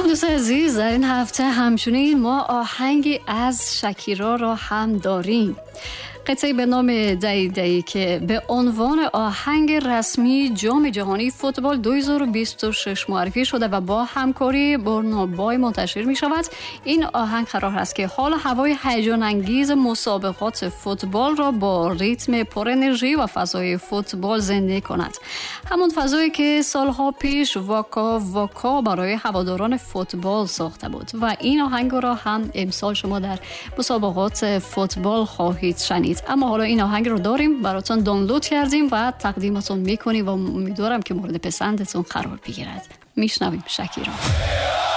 دوستان عزیز، در این هفته همچنین ما آهنگی از شکیرا را هم داریم. قطعی به نام دایی که به عنوان آهنگ رسمی جام جهانی فوتبال 2026 معرفی شده و با همکاری برنابای منتشر می شود. این آهنگ قرار است که حال هوای هیجان انگیز مسابقات فوتبال را با ریتم پر انرژی و فضای فوتبال زنده کند. همون فضایی که سالها پیش واکا برای هواداران فوتبال ساخته بود و این آهنگ را هم امسال شما در مسابقات فوتبال خواهید شنید. اما حالا این آهنگ رو داریم، براتون دانلود کردیم و تقدیمتون میکنیم و امیدوارم که مورد پسندتون قرار بگیرد. میشنویم شکیرا.